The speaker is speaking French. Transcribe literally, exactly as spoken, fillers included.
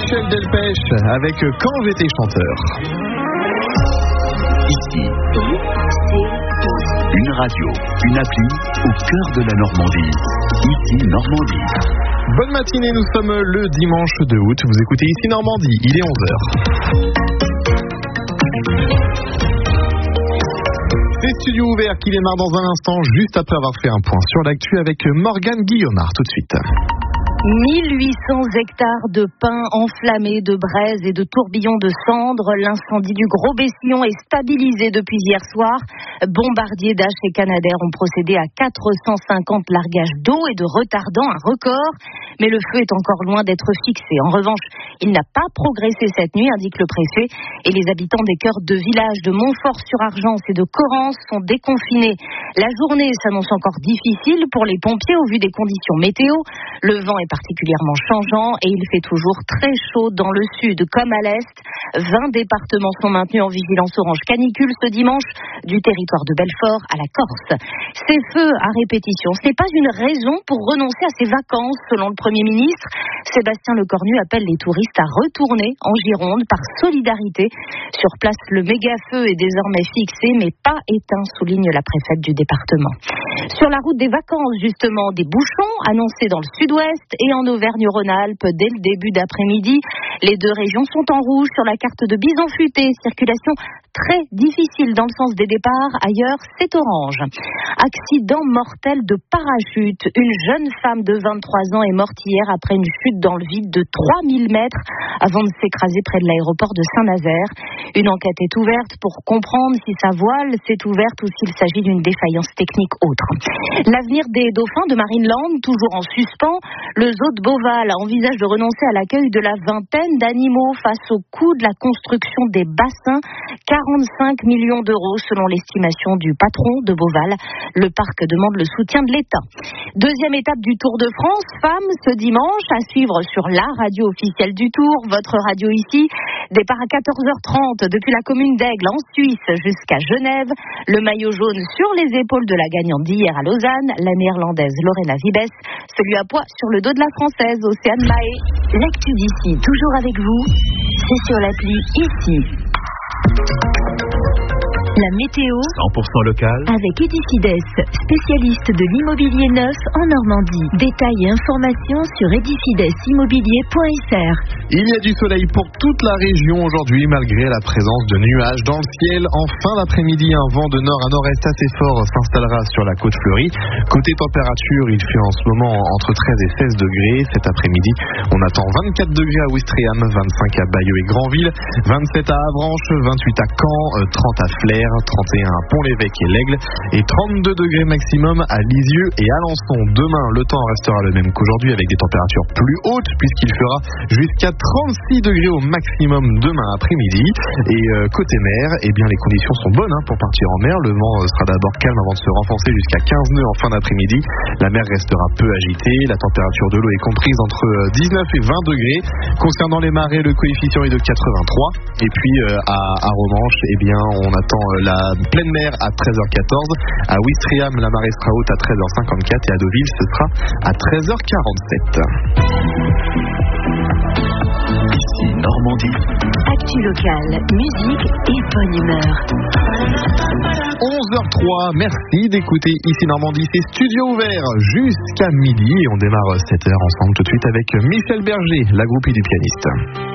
Michel Delpech avec Quand j'étais chanteur. Ici, une radio, une appli au cœur de la Normandie. Ici Normandie. Bonne matinée, nous sommes le dimanche deux août. Vous écoutez Ici Normandie, il est onze heures. C'est Studio Ouvert qui démarre dans un instant, juste après avoir fait un point sur l'actu avec Morgane Guillaumard tout de suite. mille huit cents hectares de pins enflammés, de braises et de tourbillons de cendres. L'incendie du Gros Bessillon est stabilisé depuis hier soir. Bombardiers Dash et Canadair ont procédé à quatre cent cinquante largages d'eau et de retardants, un record. Mais le feu est encore loin d'être fixé. En revanche, il n'a pas progressé cette nuit, indique le préfet. Et les habitants des cœurs de villages de Montfort-sur-Argence et de Corrence sont déconfinés. La journée s'annonce encore difficile pour les pompiers au vu des conditions météo. Le vent est particulièrement changeant et il fait toujours très chaud dans le sud comme à l'est. vingt départements sont maintenus en vigilance orange canicule ce dimanche, du territoire de Belfort à la Corse. Ces feux à répétition, ce n'est pas une raison pour renoncer à ses vacances, selon le Premier ministre. Sébastien Lecornu appelle les touristes à retourner en Gironde par solidarité. Sur place, le méga-feu est désormais fixé, mais pas éteint, souligne la préfète du département. Sur la route des vacances, justement, des bouchons annoncés dans le sud-ouest et en Auvergne-Rhône-Alpes dès le début d'après-midi. Les deux régions sont en rouge sur la carte de Bison Futé. Circulation très difficile dans le sens des départs. Ailleurs, c'est orange. Accident mortel de parachute. Une jeune femme de vingt-trois ans est morte hier après une chute dans le vide de trois mille mètres avant de s'écraser près de l'aéroport de Saint-Nazaire. Une enquête est ouverte pour comprendre si sa voile s'est ouverte ou s'il s'agit d'une défaillance technique autre. L'avenir des dauphins de Marineland, toujours en suspens. Le zoo de Beauval envisage de renoncer à l'accueil de la vingtaine d'animaux face au coût de la construction des bassins. quarante-cinq millions d'euros selon l'estimation du patron de Beauval. Le parc demande le soutien de l'État. Deuxième étape du Tour de France, femmes, ce dimanche, à suivre sur la radio officielle du Tour, votre radio ici. Départ à quatorze heures trente depuis la commune d'Aigle en Suisse jusqu'à Genève. Le maillot jaune sur les épaules de la gagnante d'hier à Lausanne, la néerlandaise Lorena Wiebes. Celui à poids sur le dos de la française Océane Mahé. L'actu d'ici, toujours avec vous, c'est sur l'appli Ici. La météo cent pour cent local avec Edifides, spécialiste de l'immobilier neuf en Normandie. Détails et informations sur edifides immobilier point f r. Il y a du soleil pour toute la région aujourd'hui malgré la présence de nuages dans le ciel. En fin d'après-midi, un vent de nord à nord-est assez fort s'installera sur la côte fleurie. Côté température, il fait en ce moment entre treize et seize degrés. Cet après-midi, on attend vingt-quatre degrés à Ouistreham, vingt-cinq à Bayeux et Granville, vingt-sept à Avranches, vingt-huit à Caen, trente à Flers, trente et un à Pont-l'Évêque et l'Aigle et trente-deux degrés maximum à Lisieux et Alençon. Demain, le temps restera le même qu'aujourd'hui avec des températures plus hautes puisqu'il fera jusqu'à trente-six degrés au maximum demain après-midi. Et euh, côté mer, eh bien les conditions sont bonnes hein, pour partir en mer. Le vent sera d'abord calme avant de se renforcer jusqu'à quinze nœuds en fin d'après-midi. La mer restera peu agitée. La température de l'eau est comprise entre dix-neuf et vingt degrés. Concernant les marées, le coefficient est de quatre-vingt-trois. Et puis euh, à, à Romanche, eh bien on attend euh, la pleine mer à treize heures quatorze. À Ouistreham, la marée sera haute à treize heures cinquante-quatre et à Deauville, ce sera à treize heures quarante-sept. Ici Normandie. Actu locale, musique et bonne humeur. onze heures trois, merci d'écouter Ici Normandie, c'est Studio Ouvert jusqu'à midi et on démarre sept heures ensemble tout de suite avec Michel Berger, la groupie du pianiste.